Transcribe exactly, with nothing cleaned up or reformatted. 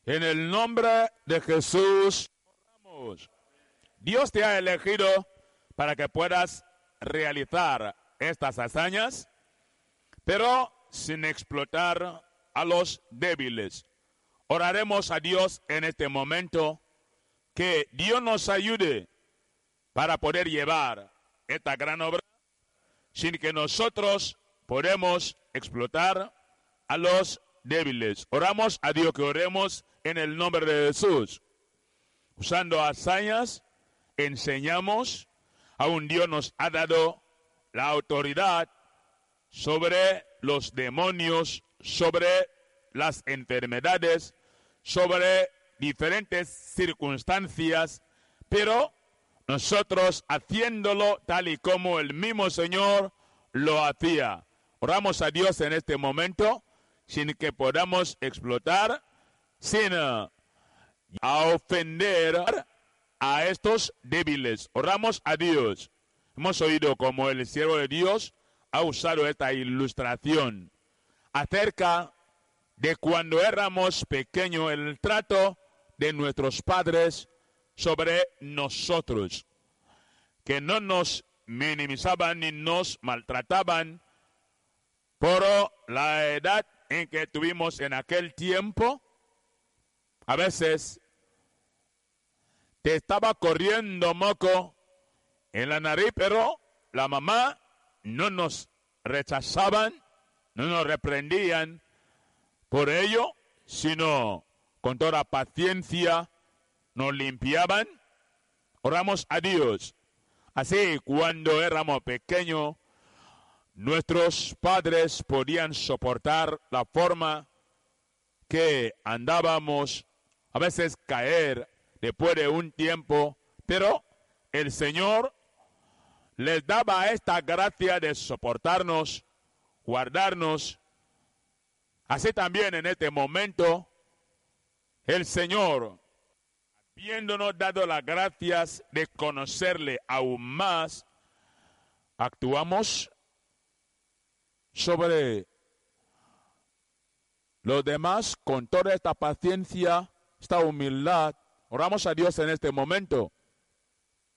En el nombre de Jesús, oramos. Dios te ha elegido para que puedas realizar estas hazañas, pero sin explotar a los débiles. Oraremos a Dios en este momento, que Dios nos ayude para poder llevar esta gran obra sin que nosotros podamos explotar a los débiles. Oramos a Dios, que oremos en el nombre de Jesús. Usando hazañas, enseñamos, aún Dios nos ha dado la autoridad sobre los demonios, sobre las enfermedades, sobre diferentes circunstancias, pero nosotros haciéndolo tal y como el mismo Señor lo hacía. Oramos a Dios en este momento, sin que podamos explotar, sin uh, a ofender a estos débiles. Oramos a Dios. Hemos oído como el siervo de Dios ha usado esta ilustración acerca de cuando éramos pequeños, el trato de nuestros padres sobre nosotros, que no nos minimizaban ni nos maltrataban por la edad en que tuvimos en aquel tiempo. A veces te estaba corriendo moco en la nariz, pero la mamá no nos rechazaban, no nos reprendían por ello, sino con toda paciencia nos limpiaban. Oramos a Dios. Así, cuando éramos pequeños, nuestros padres podían soportar la forma que andábamos, a veces caer después de un tiempo, pero el Señor les daba esta gracia de soportarnos, guardarnos. Así también en este momento, el Señor, habiéndonos dado las gracias de conocerle aún más, actuamos sobre los demás con toda esta paciencia, esta humildad. Oramos a Dios en este momento,